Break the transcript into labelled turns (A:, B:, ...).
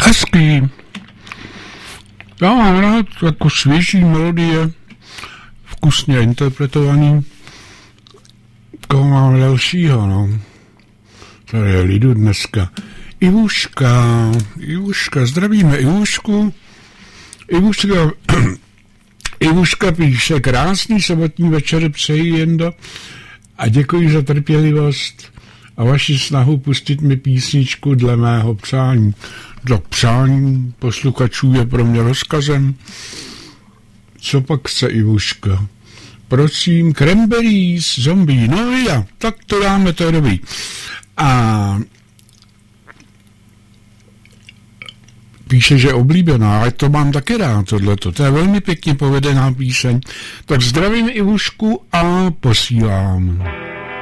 A: Hezký. Já mám rád jako svěží melodie, vkusně interpretovaný. Koho mám dalšího, no. Tady je lidu dneska. Ivuška, zdravíme Ivušku. Ivuška píše, krásný sobotní večer přeji Jendo a děkuji za trpělivost a vaši snahu pustit mi písničku dle mého přání. Dle přání posluchačů je pro mě rozkazem. Co pak chce Ivuška? Prosím, Cranberries, Zombie, no já, tak to dáme, to je dobrý. A píše, že oblíbená, ale to mám taky rád, tohleto. To je velmi pěkně povedená píseň. Tak zdravím Ivušku a posílám.